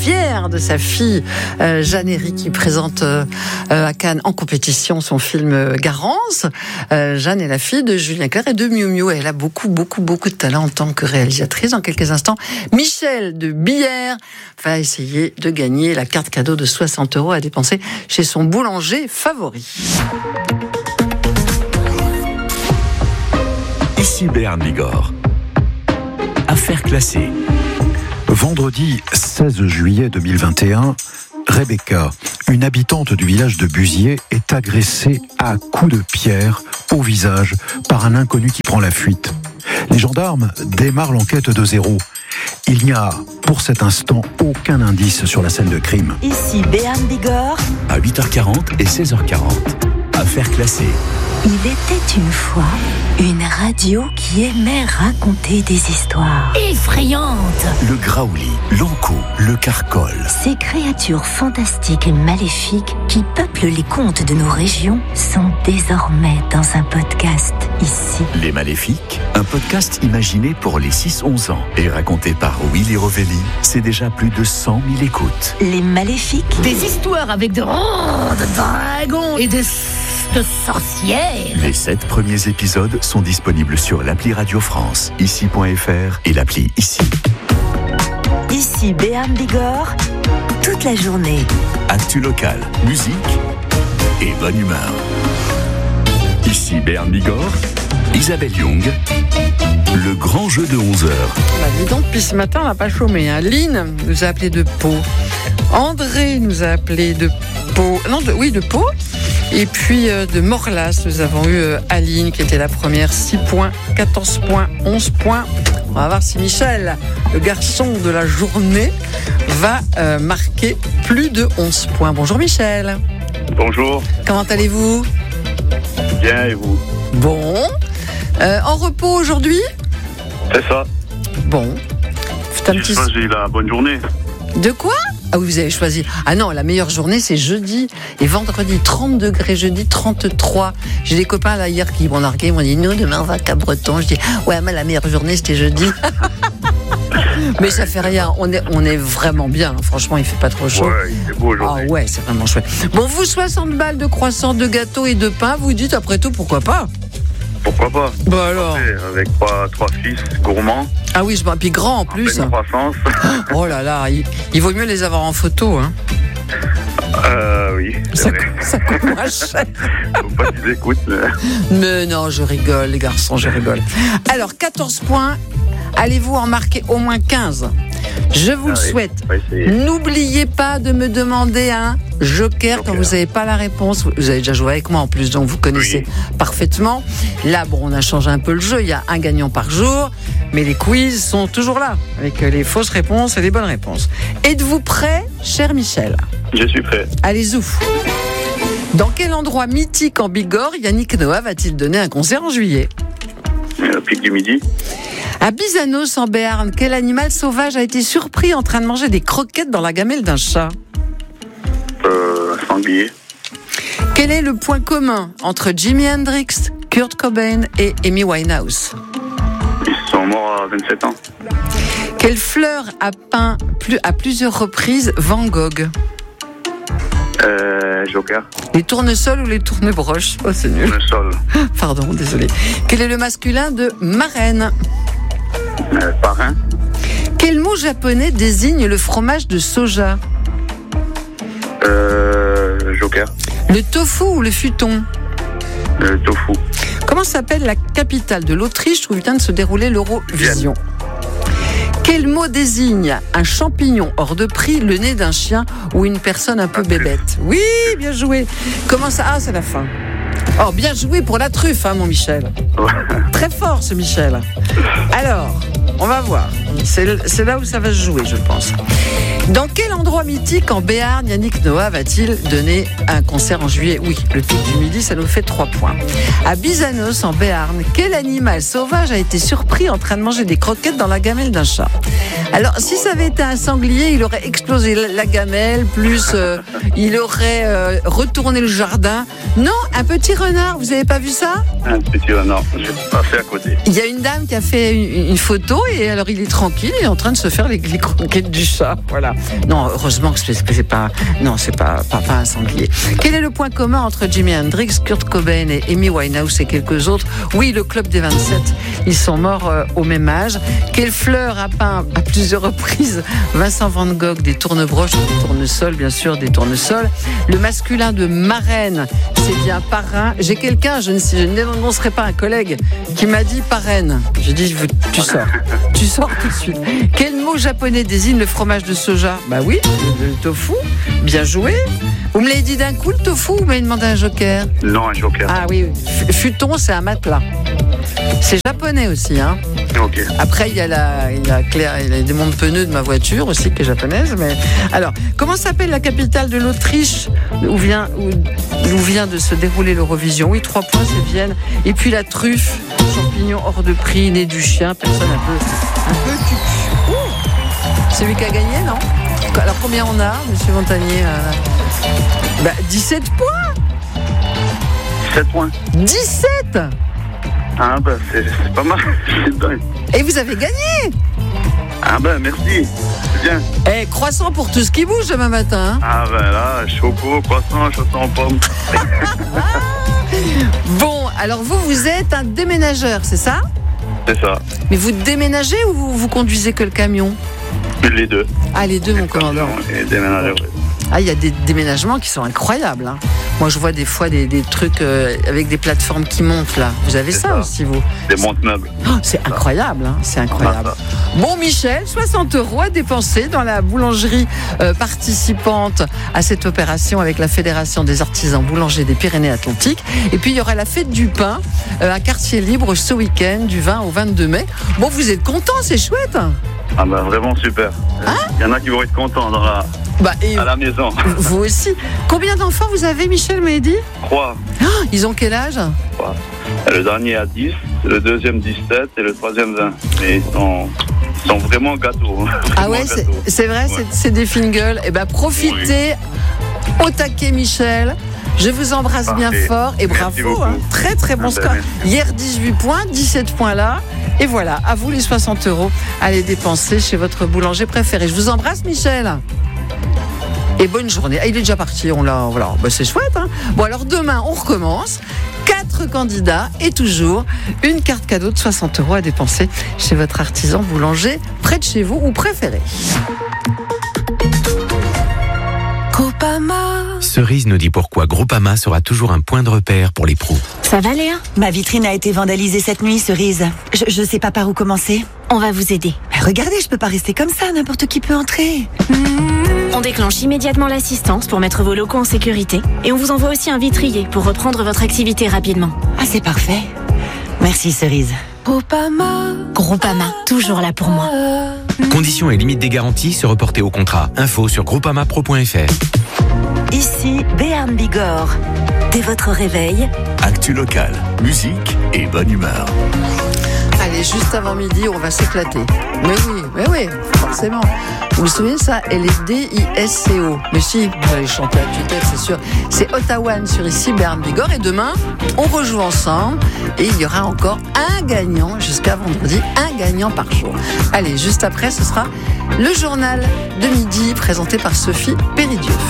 fier de sa fille Jeanne Herry qui présente à Cannes en compétition son film Garance. Jeanne est la fille de Julien Clerc et de Miu Miu. Elle a beaucoup de talent en tant que réalisatrice. Dans quelques instants, Michel de Billère va essayer de gagner la carte cadeau de 60 € à dépenser chez son boulanger favori. Ici Béarn Bigorre. Affaire classée. Vendredi 16 juillet 2021, Rebecca, une habitante du village de Buziers, est agressée à coups de pierre au visage par un inconnu qui prend la fuite. Les gendarmes démarrent l'enquête de zéro. Il n'y a, pour cet instant, aucun indice sur la scène de crime. Ici Béarn Bigorre. À 8h40 et 16h40. Affaire classée. Il était une fois une radio qui aimait raconter des histoires effrayantes. Le graouli, l'ankou, le carcol. Ces créatures fantastiques et maléfiques qui peuplent les contes de nos régions sont désormais dans un podcast ici. Les Maléfiques, un podcast imaginé pour les 6-11 ans et raconté par Willy Rovelli, c'est déjà plus de 100 000 écoutes. Les Maléfiques. Des histoires avec de dragons et de sorcières. Les 7 premiers épisodes sont disponibles sur l'appli Radio France, ici.fr et l'appli Ici. Ici Béarn Bigorre, toute la journée. Actu local, musique et bonne humeur. Ici Béarn Bigorre, Isabelle Young, le grand jeu de 11h. Bah dis donc, depuis ce matin, on n'a pas chômé. Lynn nous a appelé de Pau. André nous a appelé de Pau. De Pau. Et puis de Morlas, nous avons eu Aline qui était la première, 6 points, 14 points, 11 points. On va voir si Michel, le garçon de la journée, va marquer plus de 11 points. Bonjour Michel. Bonjour. Comment allez-vous ? Bien, et vous ? Bon. En repos aujourd'hui ? C'est ça. Bon. J'ai choisi la bonne journée. De quoi ? Ah oui, vous avez choisi. Ah non, la meilleure journée, c'est jeudi et vendredi. 30 degrés, jeudi 33. J'ai des copains là hier qui m'ont largué. Ils m'ont dit, nous, demain, on va à Cabreton. Je dis, ouais, mais la meilleure journée, c'était jeudi. Mais ça fait rien. On est vraiment bien. Franchement, il fait pas trop chaud. Ouais, il fait beau aujourd'hui. Ah ouais, c'est vraiment chouette. Bon, vous, 60 balles de croissants, de gâteaux et de pain, vous dites, après tout, pourquoi pas ? Pourquoi pas ? Bah alors. Avec trois fils gourmands. Ah oui, puis grand en plus. En pleine croissance. Oh là là, il vaut mieux les avoir en photo, hein. Oui, c'est vrai. Ça coûte moins cher. Faut pas qu'ils écoutent. Mais non, je rigole, les garçons, je rigole. Alors, 14 points. Allez-vous en marquer au moins 15 ? Je vous le souhaite. N'oubliez pas de me demander un joker quand vous n'avez pas la réponse. Vous avez déjà joué avec moi en plus, donc vous connaissez parfaitement. Là, bon, on a changé un peu le jeu. Il y a un gagnant par jour. Mais les quiz sont toujours là, avec les fausses réponses et les bonnes réponses. Êtes-vous prêt, cher Michel ? Je suis prêt. Allez, zouf. Dans quel endroit mythique en Bigorre Yannick Noah va-t-il donner un concert en juillet ? Pic du Midi. À Bizanos, en Béarn, quel animal sauvage a été surpris en train de manger des croquettes dans la gamelle d'un chat ? Sanglier. Quel est le point commun entre Jimi Hendrix, Kurt Cobain et Amy Winehouse ? Ils sont morts à 27 ans. Quelle fleur a peint à plusieurs reprises Van Gogh ? Joker. Les tournesols ou les tournebroches ? Oh, c'est nul. Tournesol. Pardon, désolé. Quel est le masculin de marraine ? Parrain. Quel mot japonais désigne le fromage de soja ? Joker. Le tofu ou le futon ? Le tofu. Comment s'appelle la capitale de l'Autriche où vient de se dérouler l'Eurovision ? Quel mot désigne un champignon hors de prix, le nez d'un chien ou une personne un peu bébête ? Oui, bien joué. Comment ça ? Ah, c'est la fin. Oh, bien joué pour la truffe, hein, mon Michel. Très fort, ce Michel. Alors, on va voir. C'est là où ça va se jouer, je pense. Dans quel endroit mythique en Béarn Yannick Noah va-t-il donner un concert en juillet ? Oui, le Pic du Midi, ça nous fait 3 points. À Bizanos, en Béarn, quel animal sauvage a été surpris en train de manger des croquettes dans la gamelle d'un chat ? Alors, si ça avait été un sanglier, il aurait explosé la gamelle, plus il aurait retourné le jardin. Non, un petit renard, vous avez pas vu ça ? Un petit renard, j'ai passé à côté. Il y a une dame qui a fait une photo et alors il est tranquille, il est en train de se faire les croquettes du chat. Voilà. Non, heureusement que c'est pas. Non, c'est pas un sanglier. Quel est le point commun entre Jimi Hendrix, Kurt Cobain et Amy Winehouse et quelques autres? Oui, le club des 27. Ils sont morts au même âge. Quelle fleur a peint à plusieurs reprises Vincent Van Gogh? Des tournebroches, des tournesols, bien sûr, des tournesols. Le masculin de marraine, c'est bien parrain. J'ai quelqu'un, je ne dénoncerai pas un collègue, qui m'a dit parraine. J'ai dit, tu sors. Tu sors tout de suite. Quel mot japonais désigne le fromage de soja? Bah oui, le tofu. Bien joué. Vous me l'avez dit d'un coup, le tofu, ou vous m'avez demandé un joker? Non, un joker. Ah oui, futon, c'est un matelas. C'est japonais aussi, hein. Ok. Après, il y a Claire, il y a des montes pneus de ma voiture aussi, qui est japonaise. Mais alors, comment s'appelle la capitale de l'Autriche, où vient de se dérouler l'Eurovision? Oui, 3 points, c'est Vienne. Et puis la truffe, champignon hors de prix, né du chien, personne un peu cucu. C'est lui qui a gagné, non? Alors combien on a, monsieur Montagnier? 17 points. 17 points. 17. Ah ben c'est pas mal. C'est dingue. Et vous avez gagné. Ah ben merci. C'est bien. Croissant pour tout ce qui bouge demain matin, hein. Ah ben là, choco, croissant, chausson en pomme. Bon, alors vous êtes un déménageur, c'est ça? C'est ça. Mais vous déménagez ou vous conduisez que le camion? Les deux. Ah, les deux, mon commandant. Et déménageurs. Ah, il y a des déménagements qui sont incroyables, hein. Moi, je vois des fois des trucs avec des plateformes qui montent, là. Vous avez ça aussi, vous? Des montes-meubles. Oh, c'est incroyable, hein. C'est incroyable. Bon, Michel, 60 € à dépenser dans la boulangerie participante à cette opération avec la Fédération des artisans boulangers des Pyrénées-Atlantiques. Et puis, il y aura la fête du pain à Quartier Libre ce week-end, du 20 au 22 mai. Bon, vous êtes contents, c'est chouette. Ah ben vraiment super. Il y en a qui vont être contents à la maison. Vous aussi. Combien d'enfants vous avez, Michel m'a dit? 3. Ils ont quel âge? 3. Le dernier a 10, le deuxième 17 et le troisième 20. Et ils sont vraiment gâteaux. Ah ouais, c'est vrai, ouais. C'est des fingles. Eh ben profitez, au taquet, Michel. Je vous embrasse bien fort et bravo, hein. Très très bon score. Hier 18 points, 17 points là. Et voilà, à vous les 60 € à les dépenser chez votre boulanger préféré. Je vous embrasse, Michel. Et bonne journée. Ah, il est déjà parti, voilà. C'est chouette, hein. Bon, alors demain, on recommence. 4 candidats et toujours une carte cadeau de 60 € à dépenser chez votre artisan boulanger près de chez vous ou préféré. Cerise nous dit pourquoi Groupama sera toujours un point de repère pour les pros. Ça va, Léa? Ma vitrine a été vandalisée cette nuit, Cerise. Je sais pas par où commencer. On va vous aider. Regardez, je peux pas rester comme ça, n'importe qui peut entrer. On déclenche immédiatement l'assistance pour mettre vos locaux en sécurité. Et on vous envoie aussi un vitrier pour reprendre votre activité rapidement. Ah, c'est parfait. Merci, Cerise. Groupama, toujours là pour moi. Conditions et limites des garanties se reporter au contrat. Info sur groupamapro.fr. Ici Béarn Bigorre. Dès votre réveil, actu locale, musique et bonne humeur. Allez, juste avant midi, on va s'éclater. Mais oui, forcément. Vous vous souvenez de ça? Elle est DISCO. Mais si, vous allez chanter à tue-tête, c'est sûr. C'est Ottawa sur ici, Béarn Bigorre. Et demain, on rejoue ensemble. Et il y aura encore un gagnant jusqu'à vendredi. Un gagnant par jour. Allez, juste après, ce sera le journal de midi présenté par Sophie Péridieu.